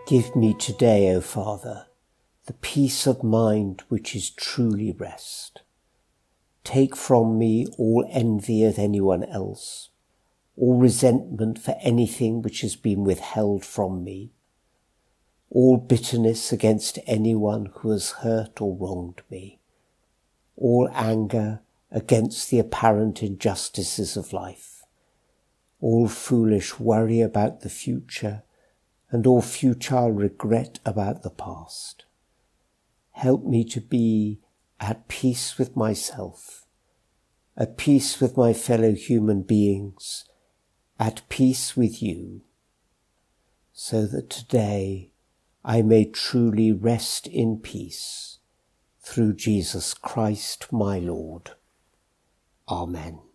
Give me today, O Father, the peace of mind which is truly rest. Take from me all envy of anyone else, all resentment for anything which has been withheld from me, all bitterness against anyone who has hurt or wronged me, all anger against the apparent injustices of life, all foolish worry about the future, and all futile regret about the past. Help me to be at peace with myself, at peace with my fellow human beings, at peace with you, so that today I may truly rest in peace through Jesus Christ my Lord. Amen.